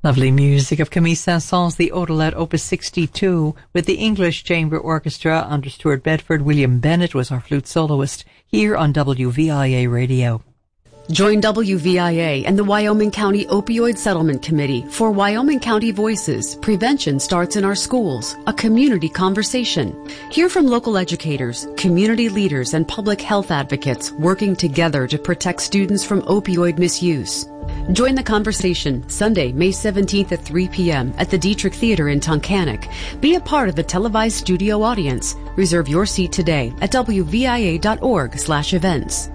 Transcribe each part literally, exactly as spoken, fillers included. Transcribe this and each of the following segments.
Lovely music of Camille Saint-Saëns, the Odelette Opus sixty-two, with the English Chamber Orchestra under Stuart Bedford. William Bennett was our flute soloist here on W V I A Radio. Join W V I A and the Wyoming County Opioid Settlement Committee for Wyoming County Voices. Prevention starts in our schools, a community conversation. Hear from local educators, community leaders, and public health advocates working together to protect students from opioid misuse. Join the conversation Sunday, May seventeenth at three p.m. at the Dietrich Theater in Tunkhannock. Be a part of the televised studio audience. Reserve your seat today at w v i a dot org slash events.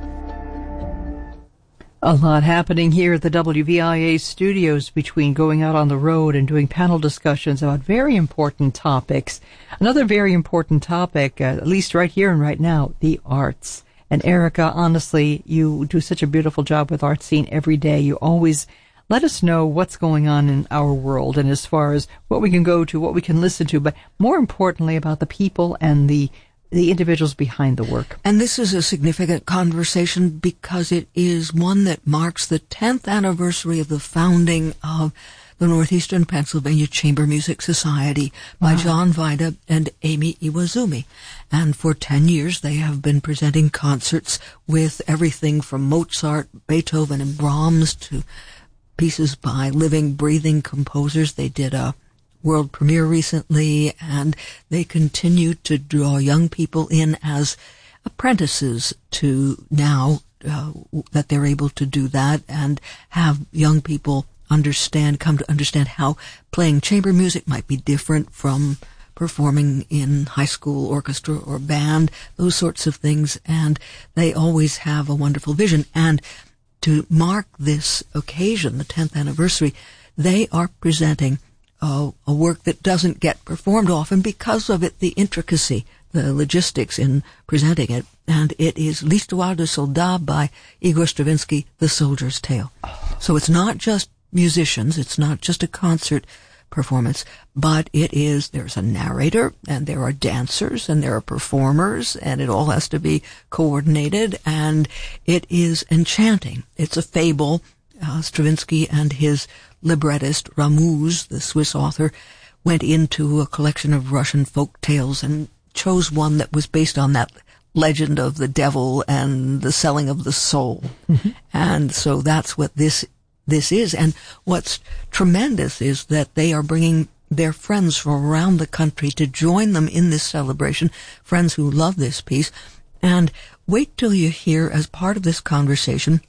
A lot happening here at the W V I A studios between going out on the road and doing panel discussions about very important topics. Another very important topic, uh, at least right here and right now, the arts. And Erica, honestly, you do such a beautiful job with Art Scene every day. You always let us know what's going on in our world and as far as what we can go to, what we can listen to, but more importantly about the people and the the individuals behind the work. And this is a significant conversation because it is one that marks the tenth anniversary of the founding of the Northeastern Pennsylvania Chamber Music Society by wow. John Vida and Amy Iwazumi. And for ten years they have been presenting concerts with everything from Mozart, Beethoven, and Brahms to pieces by living, breathing composers. They did a world premiere recently, and they continue to draw young people in as apprentices to now uh, that they're able to do that and have young people understand, come to understand how playing chamber music might be different from performing in high school orchestra or band, those sorts of things. And they always have a wonderful vision. And to mark this occasion, the tenth anniversary, they are presenting uh, a work that doesn't get performed often because of it, the intricacy, the logistics in presenting it. And it is L'Histoire de Soldat by Igor Stravinsky, The Soldier's Tale. So it's not just musicians, it's not just a concert performance, but it is, there's a narrator, and there are dancers, and there are performers, and it all has to be coordinated, and it is enchanting. It's a fable. Uh, Stravinsky and his librettist, Ramuz, the Swiss author, went into a collection of Russian folk tales and chose one that was based on that legend of the devil and the selling of the soul. Mm-hmm. And so that's what this this is. And what's tremendous is that they are bringing their friends from around the country to join them in this celebration, friends who love this piece. And wait till you hear, as part of this conversation,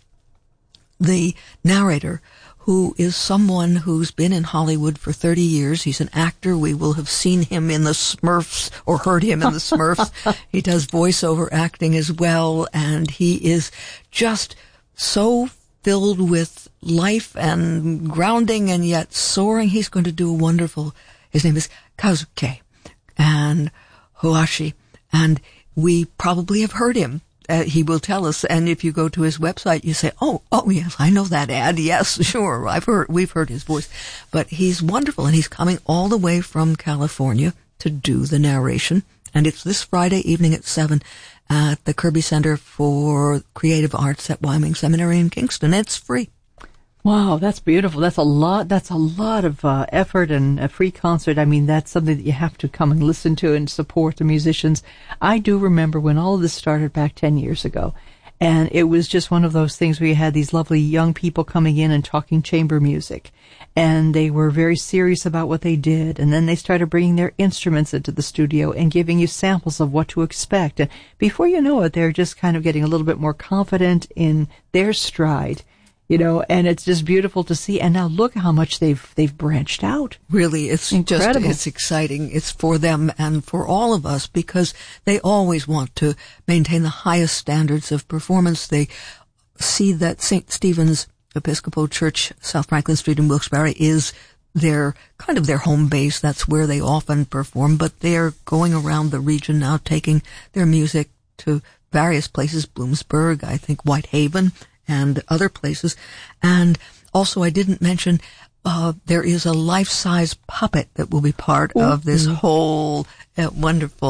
the narrator, who is someone who's been in Hollywood for thirty years. He's an actor. We will have seen him in the Smurfs or heard him in the Smurfs. He does voiceover acting as well, and he is just so filled with life and grounding and yet soaring. He's going to do a wonderful, his name is Kazuke and Hoashi, and we probably have heard him. Uh, he will tell us, and if you go to his website, you say, oh, oh, yes, I know that ad. Yes, sure, I've heard, we've heard his voice. But he's wonderful, and he's coming all the way from California to do the narration. And it's this Friday evening at seven at the Kirby Center for Creative Arts at Wyoming Seminary in Kingston. It's free. Wow, that's beautiful. That's a lot. That's a lot of uh, effort and a free concert. I mean, that's something that you have to come and listen to and support the musicians. I do remember when all of this started back ten years ago, and it was just one of those things where you had these lovely young people coming in and talking chamber music, and they were very serious about what they did. And then they started bringing their instruments into the studio and giving you samples of what to expect. And before you know it, they're just kind of getting a little bit more confident in their stride. You know, and it's just beautiful to see. And now look how much they've they've branched out. Really, it's incredible. Just, it's exciting. It's for them and for all of us because they always want to maintain the highest standards of performance. They see that Saint Stephen's Episcopal Church, South Franklin Street in Wilkes-Barre, is their kind of their home base. That's where they often perform. But they're going around the region now, taking their music to various places. Bloomsburg, I think Whitehaven, and other places. And also, I didn't mention, uh, there is a life-size puppet that will be part Ooh. of this whole uh, wonderful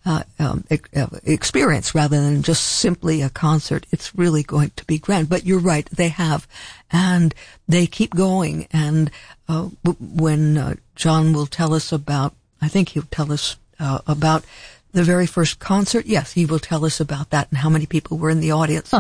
uh, um, experience rather than just simply a concert. It's really going to be grand. But you're right, they have, and they keep going. And uh, when uh, John will tell us about, I think he'll tell us uh, about the very first concert. Yes, he will tell us about that and how many people were in the audience.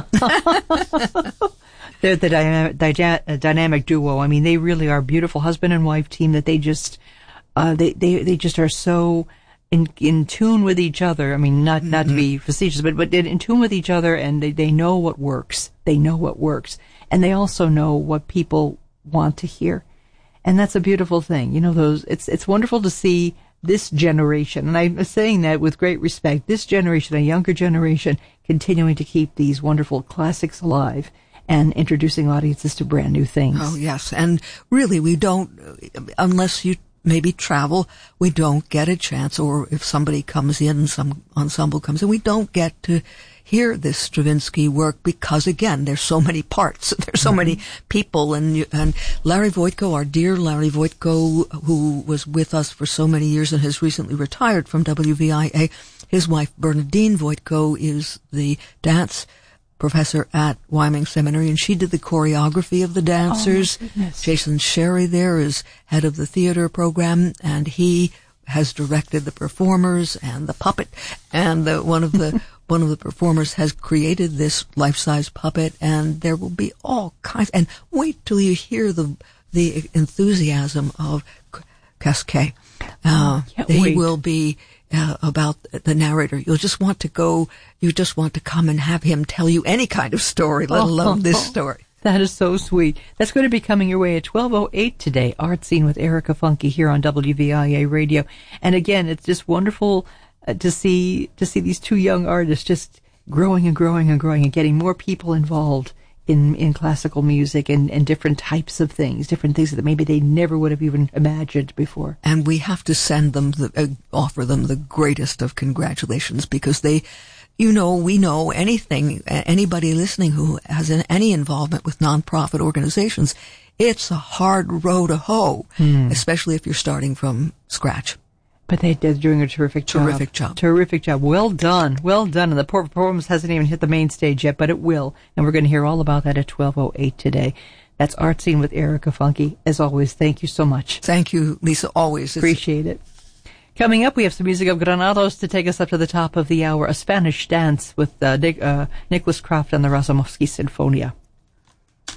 They're the dynamic, dy- dynamic duo. I mean, they really are a beautiful husband and wife team that they just, uh, they, they, they just are so in, in tune with each other. I mean, not, not mm-hmm. to be facetious, but, but in tune with each other, and they, they know what works. They know what works. And they also know what people want to hear. And that's a beautiful thing. You know, those, it's, it's wonderful to see this generation, and I'm saying that with great respect, this generation, a younger generation, continuing to keep these wonderful classics alive and introducing audiences to brand new things. Oh, yes. And really, we don't, unless you maybe travel, we don't get a chance, or if somebody comes in, some ensemble comes in, we don't get to hear this Stravinsky work because, again, there's so many parts. There's so mm-hmm. many people. And and Larry Voitko, our dear Larry Voitko, who was with us for so many years and has recently retired from W V I A, his wife Bernadine Voitko is the dance professor at Wyoming Seminary, and she did the choreography of the dancers. Oh, Jason Sherry there is head of the theater program, and he has directed the performers and the puppet. And the, one of the one of the performers has created this life-size puppet, and there will be all kinds. And wait till you hear the the enthusiasm of Casquet. Uh, he wait. will be. Uh, about the narrator. You'll just want to go, you just want to come and have him tell you any kind of story, let alone this story. That is so sweet. That's going to be coming your way at twelve oh eight today, Art Scene with Erica Funke here on W V I A Radio. And again, it's just wonderful uh, to see, to see these two young artists just growing and growing and growing and getting more people involved in, in classical music and, and different types of things, different things that maybe they never would have even imagined before. And we have to send them, the, uh, offer them the greatest of congratulations, because they, you know, we know anything, anybody listening who has an, any involvement with nonprofit organizations, it's a hard row to hoe, hmm. especially if you're starting from scratch. But they, they're doing a terrific job. Terrific job. Terrific job. Well done. Well done. And the performance hasn't even hit the main stage yet, but it will. And we're going to hear all about that at twelve oh eight today. That's Art Scene with Erica Funke. As always, thank you so much. Thank you, Lisa. Always. Appreciate it. Coming up, we have some music of Granados to take us up to the top of the hour. A Spanish dance with uh, Nick, uh, Nicholas Croft and the Razumovsky Sinfonia.